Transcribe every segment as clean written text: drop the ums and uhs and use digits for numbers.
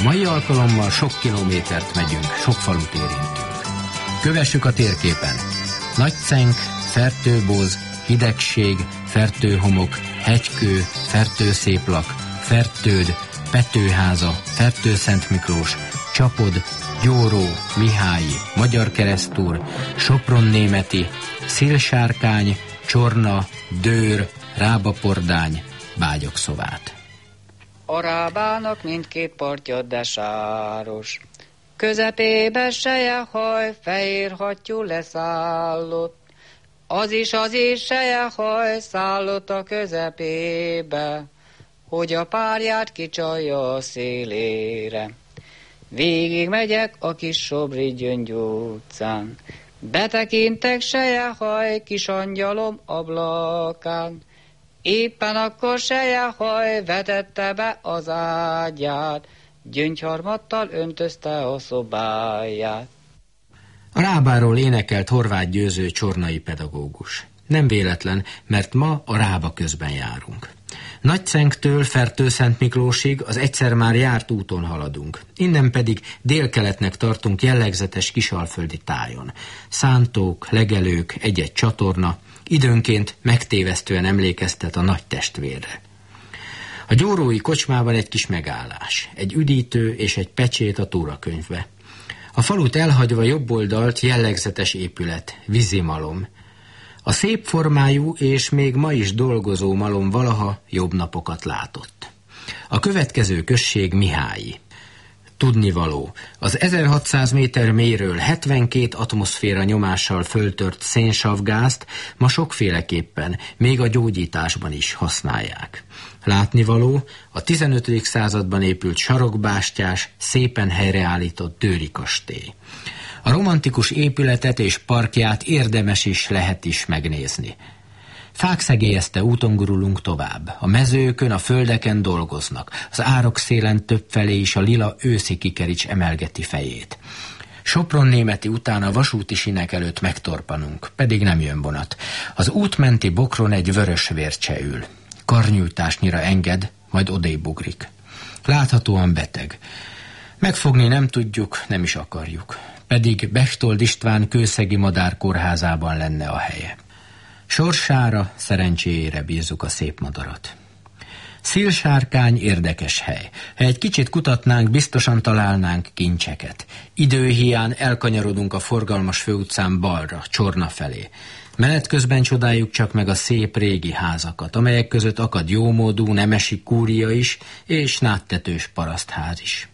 mai alkalommal sok kilométert megyünk, sok falut érintünk. Kövessük a térképen. Nagycenk, Fertőboz, Hidegség, Fertőhomok, Hegykő, Fertőszéplak, Fertőd, Petőháza, Fertőszentmiklós, Csapod, Gyóró, Mihályi, Magyarkeresztúr, Sopron-Németi, Szélsárkány, Csorna, Dőr, Rábapordány, Bágyokszovát. A Rábának mindkét partja de sáros, közepébe selyehaj, fehér hattyú leszállott, az is selyehaj szállott a közepébe, hogy a párját kicsalja a szélére. Végig megyek a kis Sobri Gyöngy utcán, betekintek selyehaj kis angyalom ablakán, éppen akkor selyehaj vetette be az ágyát, gyöngyharmattal öntözte a szobáját. A Rábáról énekelt Horváth Győző csornai pedagógus. Nem véletlen, mert ma a Rába közben járunk. Nagycenktől Fertőszentmiklósig az egyszer már járt úton haladunk. Innen pedig délkeletnek tartunk jellegzetes kisalföldi tájon. Szántók, legelők, egy-egy csatorna, időnként megtévesztően emlékeztet a nagy testvérre. A gyórói kocsmában egy kis megállás, egy üdítő és egy pecsét a túrakönyvbe. A falut elhagyva jobb oldalt jellegzetes épület, vízimalom. A szép formájú és még ma is dolgozó malom valaha jobb napokat látott. A következő község Mihályi. Tudnivaló, az 1600 méter mélyről 72 atmoszféra nyomással föltört szénsavgázt ma sokféleképpen, még a gyógyításban is használják. Látnivaló, a 15. században épült sarokbástyás, szépen helyreállított Dőry kastély. A romantikus épületet és parkját érdemes is, lehet is megnézni. Fák szegélyezte úton gurulunk tovább. A mezőkön, a földeken dolgoznak. Az árokszélen többfelé is a lila őszi kikerics emelgeti fejét. Sopron-Németi után a vasúti sinek előtt megtorpanunk, pedig nem jön vonat. Az útmenti bokron egy vörös vércse ül. Karnyújtásnyira enged, majd odébb ugrik. Láthatóan beteg. Megfogni nem tudjuk, nem is akarjuk. Pedig Bechtold István kőszegi madárkórházában lenne a helye. Sorsára, szerencséjére bízzuk a szép madarat. Szélsárkány érdekes hely. Ha egy kicsit kutatnánk, biztosan találnánk kincseket. Időhiány elkanyarodunk a forgalmas főutcán balra, Csorna felé. Menet közben csodáljuk csak meg a szép régi házakat, amelyek között akad jómódú nemesi kúria is, és náttetős parasztház is.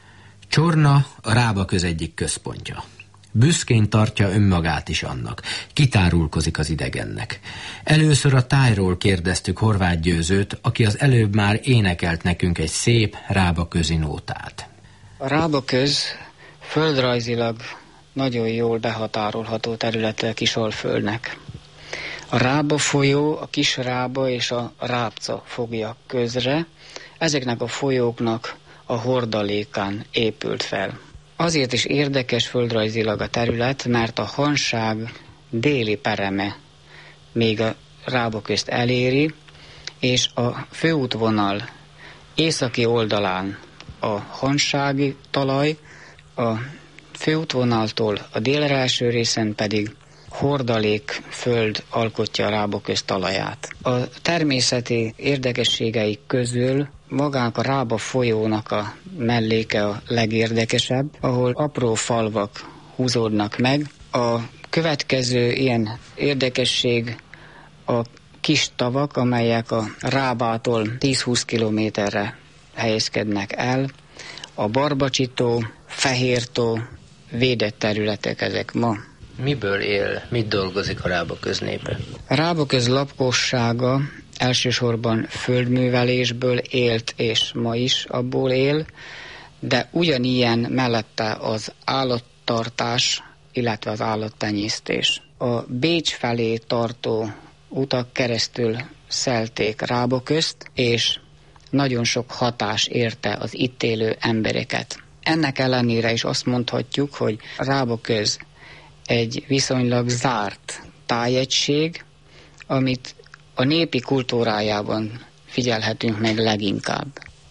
Csorna a Rába köz egyik központja. Büszkén tartja önmagát is annak. Kitárulkozik az idegennek. Először a tájról kérdeztük Horváth Győzőt, aki az előbb már énekelt nekünk egy szép rábaközi nótát. A Rábaköz földrajzilag nagyon jól behatárolható területe Kisalföldnek. A Rába folyó, a Kis Rába és a Rábca fogja közre. Ezeknek a folyóknak a hordalékán épült fel. Azért is érdekes földrajzilag a terület, mert a Hanság déli pereme még a Rábaközt eléri, és a főútvonal északi oldalán a hansági talaj, a főútvonaltól a délre eső részen pedig hordalék föld alkotja a Rábaköz talaját. A természeti érdekességeik közül magának a Rába folyónak a melléke a legérdekesebb, ahol apró falvak húzódnak meg. A következő ilyen érdekesség a kis tavak, amelyek a Rábától 10-20 kilométerre helyezkednek el. A Barbacsitó, Fehértó védett területek ezek ma. Miből él, mit dolgozik a Rábaköz népe? A Rábaköz lakossága elsősorban földművelésből élt, és ma is abból él, de ugyanilyen mellette az állattartás, illetve az állattenyésztés. A Bécs felé tartó utak keresztül szelték Rábaközt, és nagyon sok hatás érte az itt élő embereket. Ennek ellenére is azt mondhatjuk, hogy Rábaköz egy viszonylag zárt tájegység, amit a népi kultúrájában figyelhetünk meg leginkább.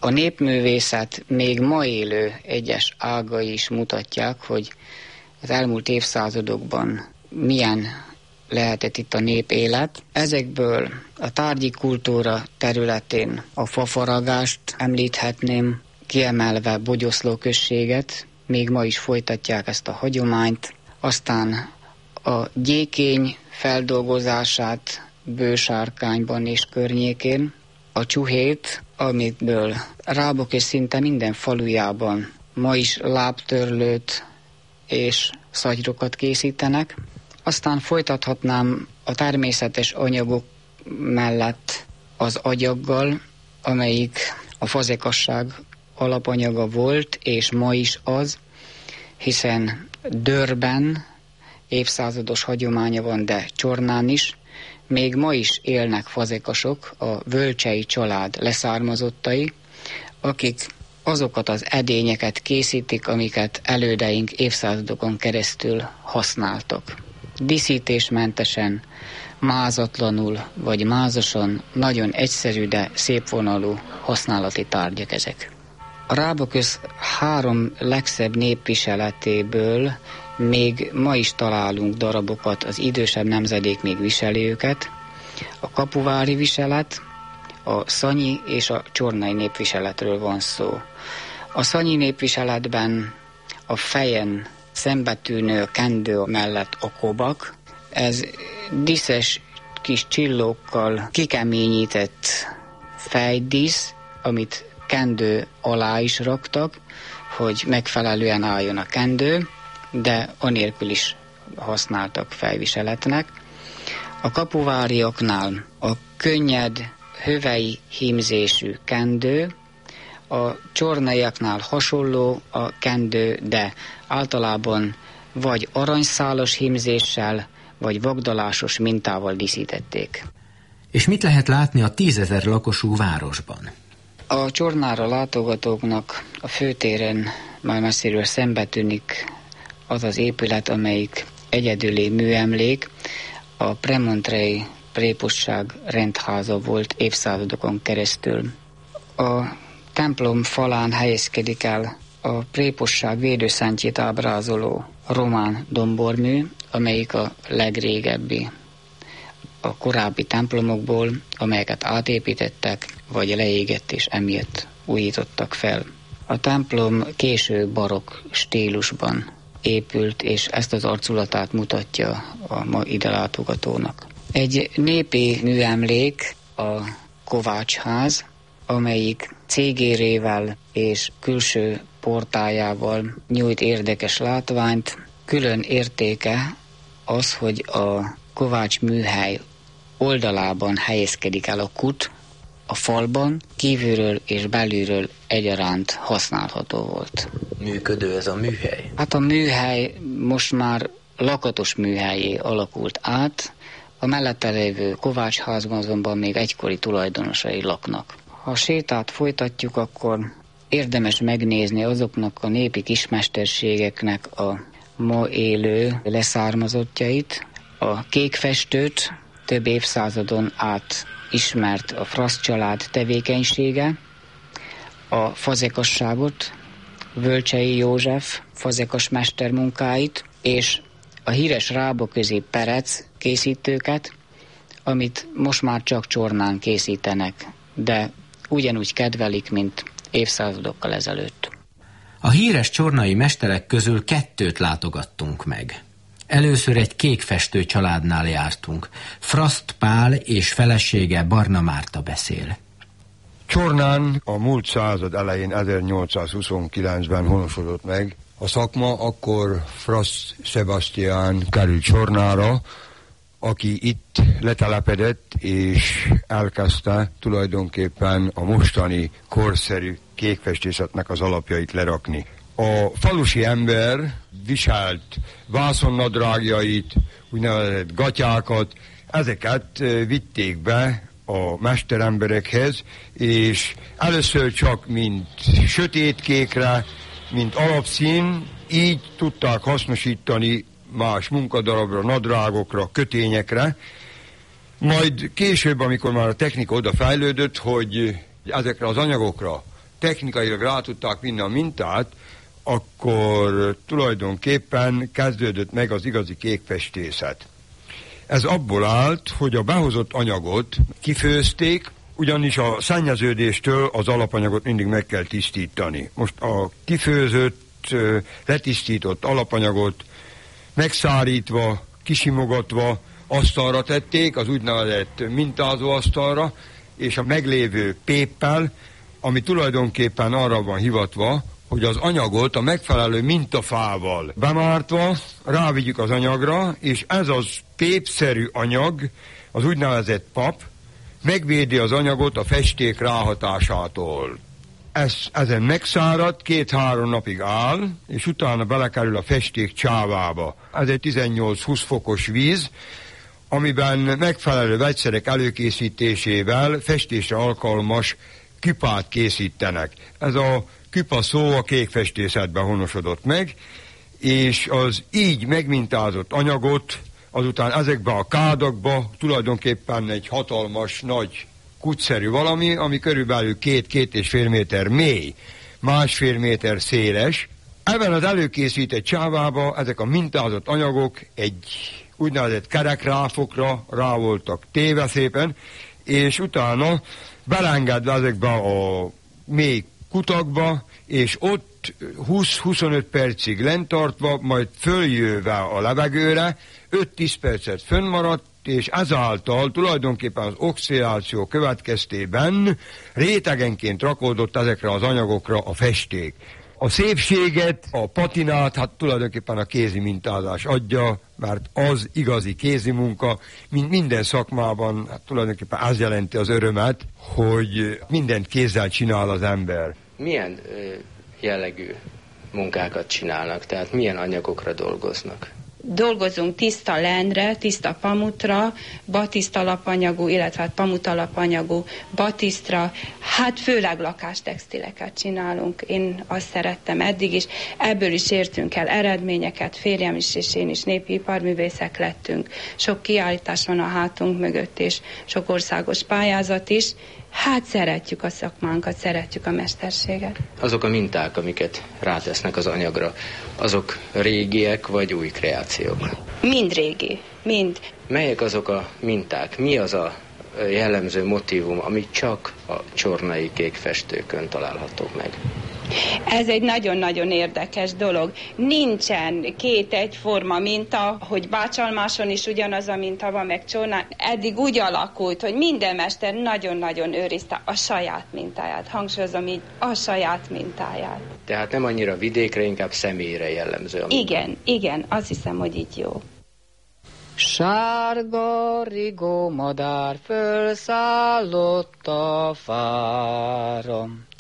A népművészet még ma élő egyes ágai is mutatják, hogy az elmúlt évszázadokban milyen lehetett itt a népélet. Ezekből a tárgyi kultúra területén a fafaragást említhetném, kiemelve Bogyoszló községet, még ma is folytatják ezt a hagyományt. Aztán a gyékény feldolgozását Bősárkányban és környékén, a csuhét, amiből Rábok és szinte minden falujában ma is lábtörlőt és szatyrokat készítenek. Aztán folytathatnám a természetes anyagok mellett az agyaggal, amelyik a fazekasság alapanyaga volt, és ma is az, hiszen Dörrben évszázados hagyománya van, de Csornán is. Még ma is élnek fazekasok, a Völcsei család leszármazottai, akik azokat az edényeket készítik, amiket elődeink évszázadokon keresztül használtak. Díszítésmentesen, mázatlanul vagy mázosan, nagyon egyszerű, de szépvonalú használati tárgyak ezek. A Rábaköz 3 legszebb népviseletéből még ma is találunk darabokat, az idősebb nemzedék még viseli őket. A kapuvári viselet, a szanyi és a csornai népviseletről van szó. A szanyi népviseletben a fejen szembetűnő kendő mellett a kobak, ez díszes kis csillókkal kikeményített fejdísz, amit kendő alá is raktak, hogy megfelelően álljon a kendő, de anélkül is használtak fejviseletnek. A kapuváriaknál a könnyed, hövei hímzésű kendő, a csornaiaknál hasonló a kendő, de általában vagy aranyszálas hímzéssel, vagy vagdalásos mintával díszítették. És mit lehet látni a 10 000 lakosú városban? A Csornára látogatóknak a főtéren már messziről szembetűnik az az épület, amelyik egyedüli műemlék, a Premontrei prépusság rendháza volt évszázadokon keresztül. A templom falán helyezkedik el a prépusság védőszentjét ábrázoló román dombormű, amelyik a legrégebbi a korábbi templomokból, amelyeket átépítettek, vagy leégett és emiatt újítottak fel. A templom késő barokk stílusban épült, és ezt az arculatát mutatja a ma ide látogatónak. Egy népi műemlék a Kovácsház, amelyik cégérével és külső portájával nyújt érdekes látványt. Külön értéke az, hogy a Kovács műhely oldalában helyezkedik el a kut, a falban kívülről és belülről egyaránt használható volt. Működő ez a műhely? Hát a műhely most már lakatos műhelyé alakult át, a mellette lévő Kovácsházban azonban még egykori tulajdonosai laknak. Ha a sétát folytatjuk, akkor érdemes megnézni azoknak a népi kismesterségeknek a ma élő leszármazottjait, a kékfestőt, több évszázadon át ismert a Fraszt család tevékenysége, a fazekasságot, Völcsei József fazekas mester munkáit, és a híres rábaközi perec készítőket, amit most már csak Csornán készítenek, de ugyanúgy kedvelik, mint évszázadokkal ezelőtt. A híres csornai mesterek közül 2 látogattunk meg. Először egy kékfestő családnál jártunk. Fraszt Pál és felesége Barna Márta beszél. Csornán a múlt század elején 1829-ben honosodott meg a szakma, akkor Fraszt Sebastián került Csornára, aki itt letelepedett és elkezdte tulajdonképpen a mostani korszerű kékfestészetnek az alapjait lerakni. A falusi ember viselt vászonnadrágjait, úgynevezett gatyákat, ezeket vitték be a mesteremberekhez, és először csak mint sötétkékre, mint alapszín, így tudták hasznosítani más munkadarabra, nadrágokra, kötényekre. Majd később, amikor már a technika oda fejlődött, hogy ezekre az anyagokra technikailag rá tudták vinni a mintát, akkor tulajdonképpen kezdődött meg az igazi kékfestészet. Ez abból állt, hogy a behozott anyagot kifőzték, ugyanis a szennyeződéstől az alapanyagot mindig meg kell tisztítani. Most a kifőzött, letisztított alapanyagot megszárítva, kisimogatva asztalra tették, az úgynevezett mintázóasztalra, és a meglévő péppel, ami tulajdonképpen arra van hivatva, hogy az anyagot a megfelelő mintafával bemártva rávigyük az anyagra, és ez az pépszerű anyag, az úgynevezett pap, megvédi az anyagot a festék ráhatásától. Ezen megszárad, 2-3 napig áll, és utána belekerül a festék csávába. Ez egy 18-20 fokos víz, amiben megfelelő vegyszerek előkészítésével festésre alkalmas küpát készítenek. Ez a küpa szó a kékfestészetben honosodott meg, és az így megmintázott anyagot azután ezekbe a kádakba tulajdonképpen egy hatalmas, nagy kutszerű valami, ami körülbelül 2-2,5 méter mély, 1,5 méter széles. Ebben az előkészített csávába ezek a mintázott anyagok egy úgynevezett kerekráfokra rá voltak téve szépen, és utána belengedve ezekbe a mély kutakba, és ott 20-25 percig lent tartva, majd följöve a levegőre, 5-10 percet fönnmaradt, és ezáltal tulajdonképpen az oxidáció következtében rétegenként rakódott ezekre az anyagokra a festék. A szépséget, a patinát, hát tulajdonképpen a kézi mintázás adja, mert az igazi kézi munka, mint minden szakmában, hát tulajdonképpen az jelenti az örömet, hogy mindent kézzel csinál az ember. Milyen jellegű munkákat csinálnak, tehát milyen anyagokra dolgoznak? Dolgozunk tiszta lenre, tiszta pamutra, batiszt alapanyagú, illetve pamut alapanyagú batisztra, hát főleg lakástextileket csinálunk. Én azt szerettem eddig is, ebből is értünk el eredményeket, férjem is és én is népi iparművészek lettünk. Sok kiállítás van a hátunk mögött, és sok országos pályázat is. Hát szeretjük a szakmánkat, szeretjük a mesterséget. Azok a minták, amiket rátesznek az anyagra, azok régiek vagy új kreációk? Mind régi, mind. Melyek azok a minták? Mi az a jellemző motívum, ami csak a csornai kékfestőkön található meg? Ez egy nagyon-nagyon érdekes dolog. Nincsen két egyforma minta, hogy Bácsalmáson is ugyanaz a minta van, meg Csornán. Eddig úgy alakult, hogy minden mester nagyon-nagyon őrizte a saját mintáját. Hangsúlyozom így, a saját mintáját. Tehát nem annyira vidékre, inkább személyre jellemző a minta. Igen, azt hiszem, hogy így jó. Sárga rigó madár fölszállott a fára.